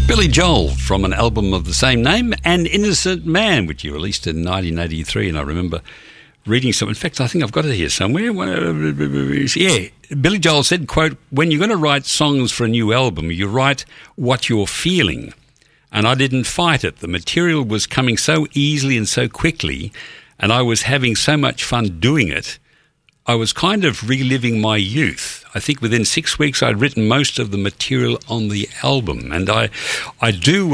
Billy Joel from an album of the same name, and Innocent Man, which he released in 1983. And I remember reading some. In fact, I think I've got it here somewhere. Yeah, Billy Joel said, quote, "When you're going to write songs for a new album, you write what you're feeling. And I didn't fight it. The material was coming so easily and so quickly, and I was having so much fun doing it. I was kind of reliving my youth. I think within 6 weeks I'd written most of the material on the album, and I do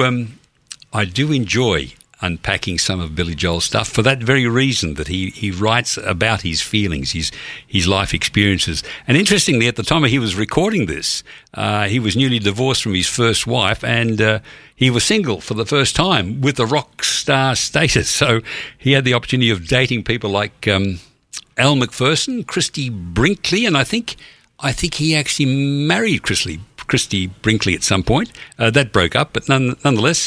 enjoy unpacking some of Billy Joel's stuff for that very reason, that he writes about his feelings, his life experiences. And interestingly, at the time he was recording this, he was newly divorced from his first wife, and he was single for the first time with a rock star status. So he had the opportunity of dating people like Al McPherson, Christy Brinkley, and I think he actually married Christy Brinkley at some point. That broke up, but nonetheless,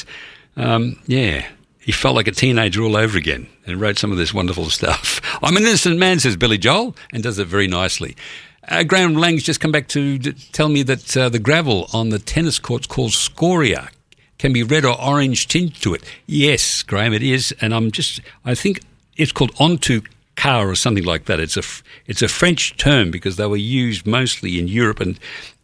he felt like a teenager all over again and wrote some of this wonderful stuff. I'm an innocent man, says Billy Joel, and does it very nicely. Graham Lang's just come back to tell me that the gravel on the tennis courts called scoria can be red or orange tinted to it. Yes, Graham, it is, and I think it's called onto car or something like that. It's a French term because they were used mostly in Europe, and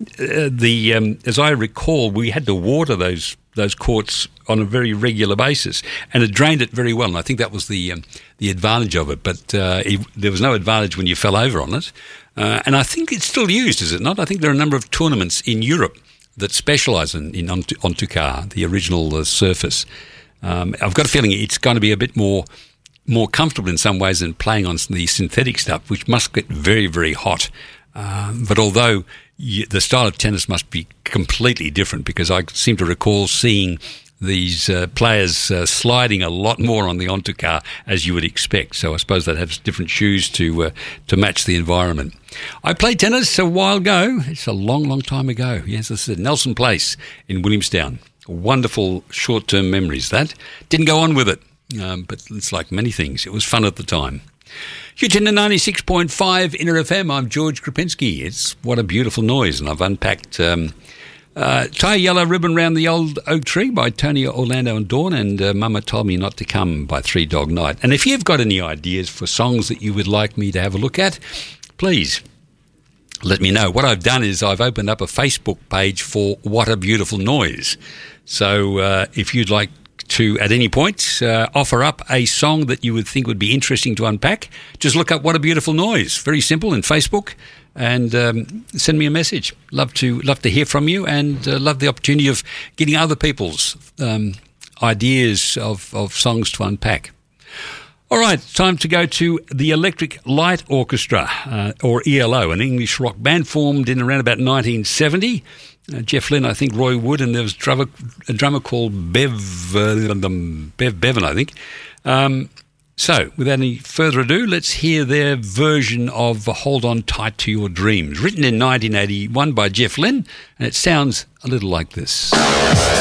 as I recall, we had to water those courts on a very regular basis, and it drained it very well. And I think that was the advantage of it. But there was no advantage when you fell over on it. And I think it's still used, is it not? I think there are a number of tournaments in Europe that specialise in onto car, the original surface. I've got a feeling it's going to be a bit more comfortable in some ways than playing on the synthetic stuff, which must get very, very hot. But although the style of tennis must be completely different, because I seem to recall seeing these players sliding a lot more on the onto car as you would expect. So I suppose they'd have different shoes to match the environment. I played tennis a while ago. It's a long, long time ago. Yes, this is at Nelson Place in Williamstown. Wonderful short-term memories, that. Didn't go on with it. But it's like many things. It was fun at the time. You're tuned to 96.5 Inner FM. I'm George Krupinski. It's What a Beautiful Noise. And I've unpacked Tie a Yellow Ribbon Round the Old Oak Tree by Tony Orlando and Dawn, and Mama Told Me Not to Come by Three Dog Night. And if you've got any ideas for songs that you would like me to have a look at, please let me know. What I've done is I've opened up a Facebook page for What a Beautiful Noise. So if you'd like to, at any point, offer up a song that you would think would be interesting to unpack, just look up What a Beautiful Noise. Very simple in Facebook, and send me a message. Love to hear from you, and love the opportunity of getting other people's ideas of songs to unpack. All right, time to go to the Electric Light Orchestra, or ELO, an English rock band formed in around about 1970. Jeff Lynne, I think Roy Wood, and there was a drummer called Bev Bevan, I think. So, without any further ado, let's hear their version of Hold On Tight to Your Dreams, written in 1981 by Jeff Lynne, and it sounds a little like this.